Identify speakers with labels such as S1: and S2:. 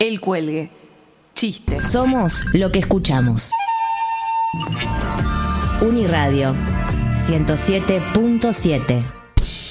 S1: El Cuelgue. Chistes.
S2: Somos lo que escuchamos. Uniradio 107.7